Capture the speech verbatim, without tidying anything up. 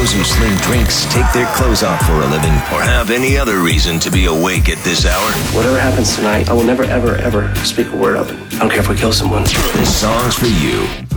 those who sling drinks, take their clothes off for a living, or have any other reason to be awake at this hour. Whatever happens tonight, I will never, ever, ever speak a word of it. I don't care if we kill someone. This song's for you.